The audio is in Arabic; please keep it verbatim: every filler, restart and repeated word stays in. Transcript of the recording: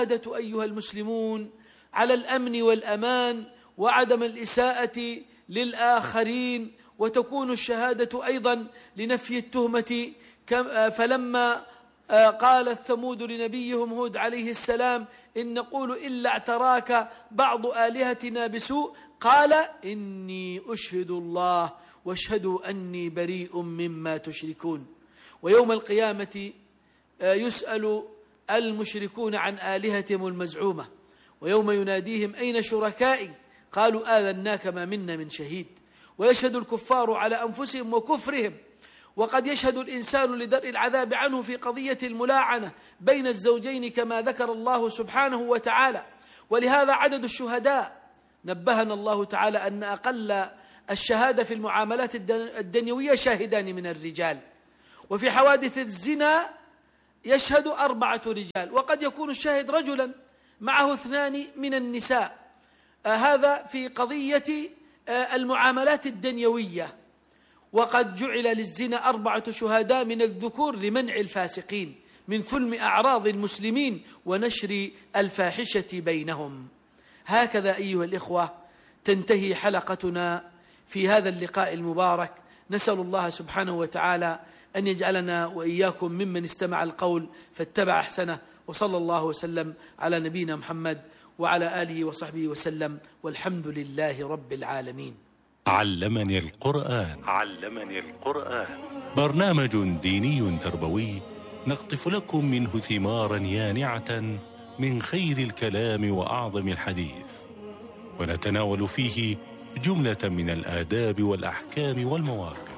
الشهادة أيها المسلمون على الأمن والأمان وعدم الإساءة للآخرين، وتكون الشهادة أيضا لنفي التهمة، فلما قالت ثمود لنبيهم هود عليه السلام إن نقول إلا اعتراك بعض آلهتنا بسوء قال إني أشهد الله واشهدوا أني بريء مما تشركون. ويوم القيامة يسأل المشركون عن آلهتهم المزعومة، ويوم يناديهم أين شركائي قالوا آذناك ما منا من شهيد. ويشهد الكفار على أنفسهم وكفرهم، وقد يشهد الإنسان لدرء العذاب عنه في قضية الملاعنة بين الزوجين كما ذكر الله سبحانه وتعالى. ولهذا عدد الشهداء نبهنا الله تعالى أن أقل الشهادة في المعاملات الدنيوية شاهدان من الرجال، وفي حوادث الزنا يشهد أربعة رجال، وقد يكون الشاهد رجلا معه اثنان من النساء. آه هذا في قضية آه المعاملات الدنيوية. وقد جعل للزنا أربعة شهداء من الذكور لمنع الفاسقين من ثلم أعراض المسلمين ونشر الفاحشة بينهم. هكذا أيها الإخوة تنتهي حلقتنا في هذا اللقاء المبارك. نسأل الله سبحانه وتعالى أن يجعلنا وإياكم ممن استمع القول فاتبع أحسنه، وصلى الله وسلم على نبينا محمد وعلى آله وصحبه وسلم، والحمد لله رب العالمين. علمني القرآن. علمني القرآن برنامج ديني تربوي نقطف لكم منه ثمارا يانعة من خير الكلام وأعظم الحديث، ونتناول فيه جملة من الآداب والأحكام والمواقف.